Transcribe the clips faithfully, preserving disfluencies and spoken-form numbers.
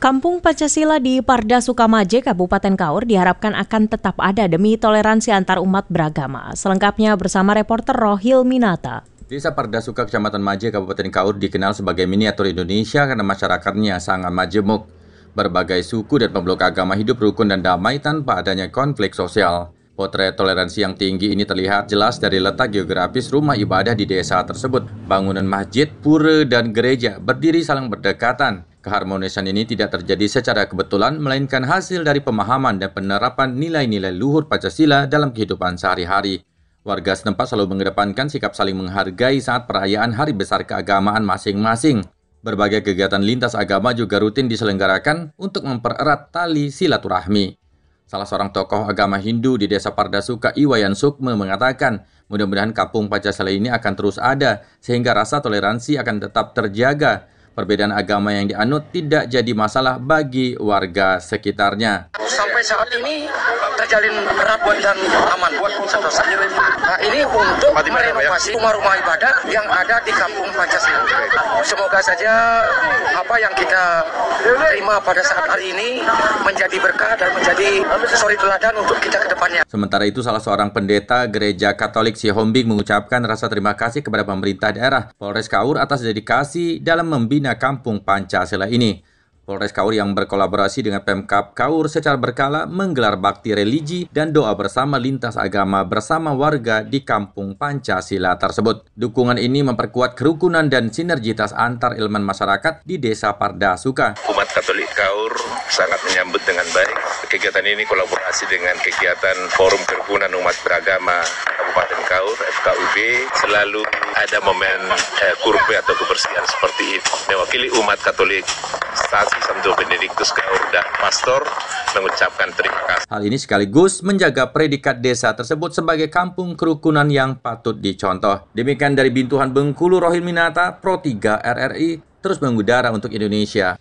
Kampung Pancasila di Parda Sukamaje, Kabupaten Kaur diharapkan akan tetap ada demi toleransi antar umat beragama. Selengkapnya bersama reporter Rohil Minata. Desa Parda Suka, Kecamatan Maje, Kabupaten Kaur dikenal sebagai miniatur Indonesia karena masyarakatnya sangat majemuk. Berbagai suku dan pemeluk agama hidup rukun dan damai tanpa adanya konflik sosial. Potret toleransi yang tinggi ini terlihat jelas dari letak geografis rumah ibadah di desa tersebut. Bangunan masjid, pura, dan gereja berdiri saling berdekatan. Keharmonisan ini tidak terjadi secara kebetulan, melainkan hasil dari pemahaman dan penerapan nilai-nilai luhur Pancasila dalam kehidupan sehari-hari. Warga setempat selalu mengedepankan sikap saling menghargai saat perayaan hari besar keagamaan masing-masing. Berbagai kegiatan lintas agama juga rutin diselenggarakan untuk mempererat tali silaturahmi. Salah seorang tokoh agama Hindu di Desa Parda Suka, Iwayan Sukma, mengatakan mudah-mudahan kampung Pancasila ini akan terus ada sehingga rasa toleransi akan tetap terjaga. Perbedaan agama yang dianut tidak jadi masalah bagi warga sekitarnya. Sampai saat ini terjalin erat dan aman buat sentosa. Nah, ini untuk merenovasi rumah-rumah ibadah yang ada di kampung Pancasila. Semoga saja apa yang kita terima pada saat hari ini menjadi berkah dan menjadi suri teladan untuk kita ke depannya. Sementara itu, salah seorang pendeta Gereja Katolik Sihombing mengucapkan rasa terima kasih kepada pemerintah daerah Polres Kaur atas dedikasi dalam membina kampung Pancasila ini. Polres Kaur yang berkolaborasi dengan Pemkab Kaur secara berkala menggelar bakti religi dan doa bersama lintas agama bersama warga di kampung Pancasila tersebut. Dukungan ini memperkuat kerukunan dan sinergitas antar elemen masyarakat di Desa Parda Suka. Umat Katolik Kaur sangat menyambut dengan baik. Kegiatan ini kolaborasi dengan kegiatan Forum Kerukunan Umat Beragama Kabupaten Kaur, F K U B. Selalu ada momen eh, kurbe atau kebersihan seperti itu. Mewakili umat Katolik, Stasi Santo Benediktus Kaur dan Pastor mengucapkan terima kasih. Hal ini sekaligus menjaga predikat desa tersebut sebagai kampung kerukunan yang patut dicontoh. Demikian dari Bintuhan Bengkulu, Rohil Minata, Pro tiga R R I, terus mengudara untuk Indonesia.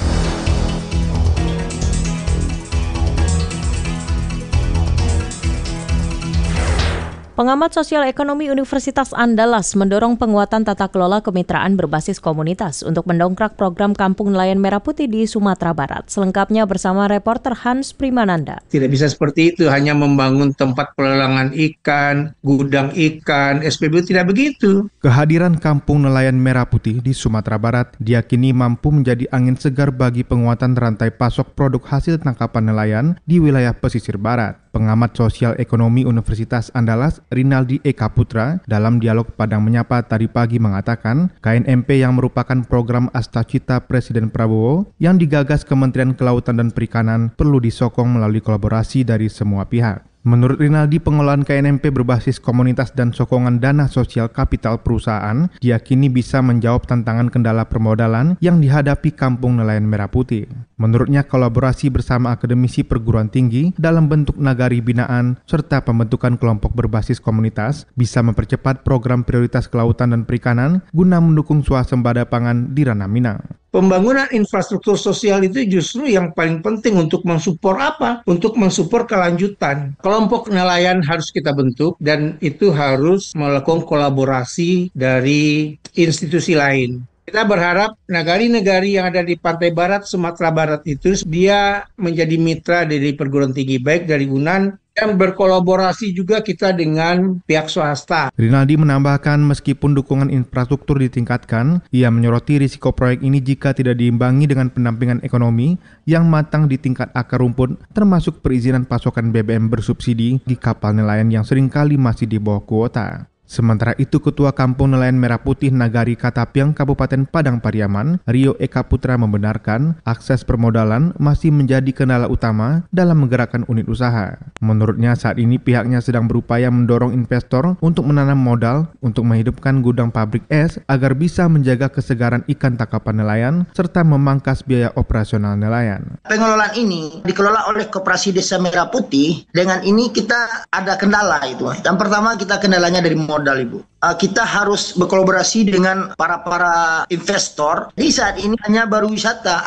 Pengamat sosial ekonomi Universitas Andalas mendorong penguatan tata kelola kemitraan berbasis komunitas untuk mendongkrak program Kampung Nelayan Merah Putih di Sumatera Barat. Selengkapnya bersama reporter Hans Primananda. Tidak bisa seperti itu, hanya membangun tempat pelelangan ikan, gudang ikan, S P B U, tidak begitu. Kehadiran Kampung Nelayan Merah Putih di Sumatera Barat diyakini mampu menjadi angin segar bagi penguatan rantai pasok produk hasil tangkapan nelayan di wilayah pesisir barat. Pengamat sosial ekonomi Universitas Andalas, Rinaldi Eka Putra, dalam dialog Padang Menyapa tadi pagi mengatakan, K N M P yang merupakan program Astacita Presiden Prabowo yang digagas Kementerian Kelautan dan Perikanan perlu disokong melalui kolaborasi dari semua pihak. Menurut Rinaldi, pengelolaan K N M P berbasis komunitas dan sokongan dana sosial kapital perusahaan diyakini bisa menjawab tantangan kendala permodalan yang dihadapi Kampung Nelayan Merah Putih. Menurutnya, kolaborasi bersama akademisi perguruan tinggi dalam bentuk nagari binaan serta pembentukan kelompok berbasis komunitas bisa mempercepat program prioritas kelautan dan perikanan guna mendukung swasembada pangan di Ranah Minang. Pembangunan infrastruktur sosial itu justru yang paling penting untuk mensupport apa? Untuk mensupport kelanjutan. Kelompok nelayan harus kita bentuk dan itu harus melakukan kolaborasi dari institusi lain. Kita berharap nagari-nagari yang ada di pantai barat Sumatera Barat itu dia menjadi mitra dari perguruan tinggi, baik dari U N A N dan berkolaborasi juga kita dengan pihak swasta. Rinaldi menambahkan meskipun dukungan infrastruktur ditingkatkan, ia menyoroti risiko proyek ini jika tidak diimbangi dengan pendampingan ekonomi yang matang di tingkat akar rumput, termasuk perizinan pasokan B B M bersubsidi di kapal nelayan yang seringkali masih di bawah kuota. Sementara itu, Ketua Kampung Nelayan Merah Putih Nagari Katapiang Kabupaten Padang Pariaman, Rio Eka Putra membenarkan akses permodalan masih menjadi kendala utama dalam menggerakkan unit usaha. Menurutnya, saat ini pihaknya sedang berupaya mendorong investor untuk menanam modal untuk menghidupkan gudang pabrik es agar bisa menjaga kesegaran ikan tangkapan nelayan serta memangkas biaya operasional nelayan. Pengelolaan ini dikelola oleh Koperasi Desa Merah Putih. Dengan ini kita ada kendala itu. Yang pertama, kita kendalanya dari modal, Ibu. Uh, kita harus berkolaborasi dengan para-para investor. Di saat ini hanya baru wisata atau orang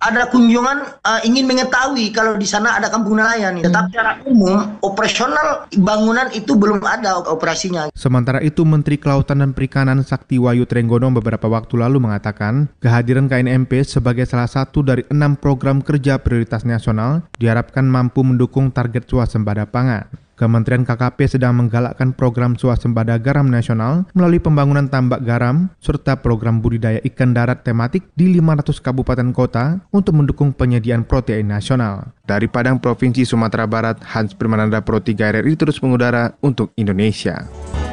ada kunjungan uh, ingin mengetahui kalau di sana ada kampung nelayan. Hmm. Tetapi secara umum operasional bangunan itu belum ada operasinya. Sementara itu, Menteri Kelautan dan Perikanan Saktiwayu Trenggono beberapa waktu lalu mengatakan kehadiran K N M P sebagai salah satu dari enam program kerja prioritas nasional diharapkan mampu mendukung target swasembada pangan. Kementerian K K P sedang menggalakkan program swasembada garam nasional melalui pembangunan tambak garam serta program budidaya ikan darat tematik di lima ratus kabupaten kota untuk mendukung penyediaan protein nasional. Dari Padang, Provinsi Sumatera Barat, Hans Primananda, Pro tiga R R I terus mengudara untuk Indonesia.